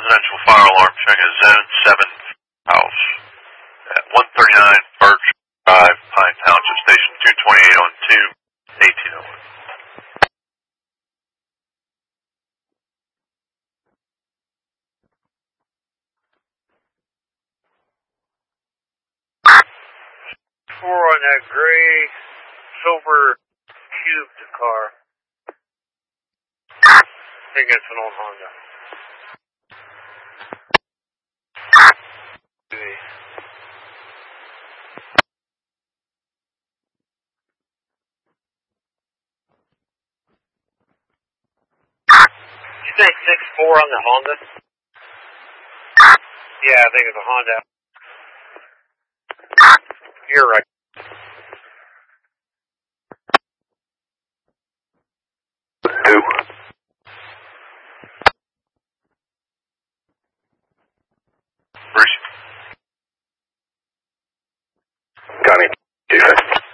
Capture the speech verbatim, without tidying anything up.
residential fire alarm check a zone seven house at one thirty-nine Birch Drive, Pine Township, station two twenty-eight on two, eighteen oh one. Four on that gray, silver cubed car. I think it's an old Honda. You say six four on the Honda? Yeah, I think it's a Honda. You're right. Two. Bruce. Connie, two.